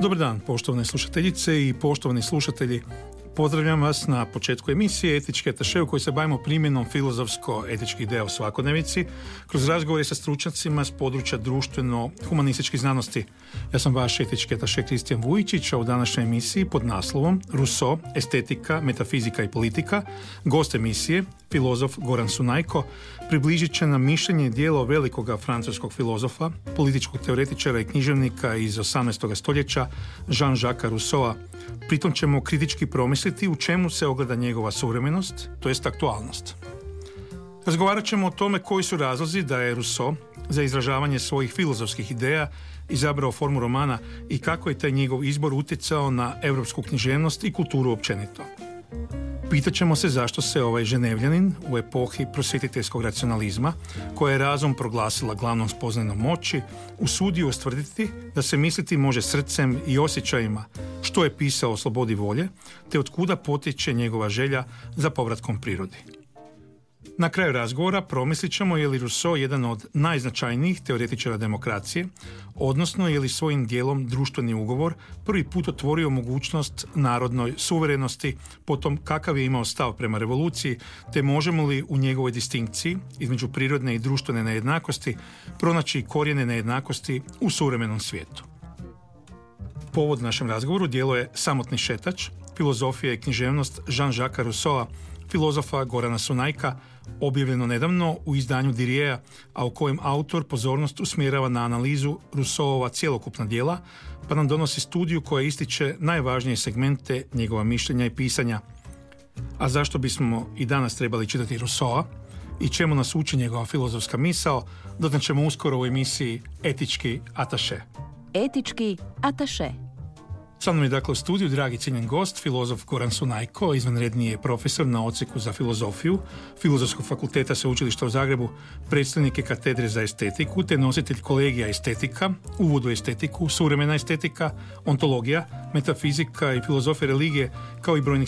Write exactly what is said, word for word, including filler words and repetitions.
Dobar dan, poštovane slušateljice i poštovani slušatelji. Pozdravljam vas na početku emisije Etički ataše u kojoj se bavimo primjenom filozofsko-etičkih ideja u svakodnevici kroz razgovore sa stručnjacima s područja društveno-humanističkih znanosti. Ja sam vaš etički ataše Kristijan Vujičić, a u današnjoj emisiji pod naslovom Rousseau, estetika, metafizika i politika, gost emisije, filozof Goran Sunajko, približit će nam mišljenje i djelo velikoga francuskog filozofa, političkog teoretičara i književnika iz osamnaestog stoljeća Jean-Jacques Rousseaua. Pritom ćemo kritički promisliti u čemu se ogleda njegova suvremenost, to jest aktualnost. Razgovarat ćemo o tome koji su razlozi da je Rousseau za izražavanje svojih filozofskih ideja izabrao formu romana i kako je taj njegov izbor utjecao na europsku književnost i kulturu općenito. Pitat ćemo se zašto se ovaj Ženevljanin u epohi prosvjetiteljskog racionalizma, koja je razum proglasila glavnom spoznajnom moći, usudio ustvrditi da se misliti može srcem i osjećajima, što je pisao o slobodi volje, te otkuda potječe njegova želja za povratkom prirodi. Na kraju razgovora promislit ćemo je li Rousseau jedan od najznačajnijih teoretičara demokracije, odnosno je li svojim dijelom društveni ugovor prvi put otvorio mogućnost narodnoj suverenosti, potom kakav je imao stav prema revoluciji, te možemo li u njegovoj distinkciji između prirodne i društvene nejednakosti pronaći korijene nejednakosti u suvremenom svijetu. Povod našem razgovoru djelo je Samotni šetač, filozofija i književnost Jean-Jacques Rousseaua, filozofa Gorana Sunajka, objavljeno nedavno u izdanju Dirijeja, a u kojem autor pozornost usmjerava na analizu Rousseauova cjelokupna djela, pa nam donosi studiju koja ističe najvažnije segmente njegova mišljenja i pisanja. A zašto bismo i danas trebali čitati Rousseaua i čemu nas uči njegova filozofska misao, doznaćemo uskoro u emisiji Etički ataše. Etički ataše. Sa mnom je dakle u studiju dragi cijenjen gost, filozof Goran Sunajko, izvanredni je profesor na odsjeku za filozofiju Filozofskog fakulteta Sveučilišta u Zagrebu, predstojnik je katedre za estetiku, te nositelj kolegija estetika, uvod u estetiku, suvremena estetika, ontologija, metafizika i filozofija religije, kao i brojnih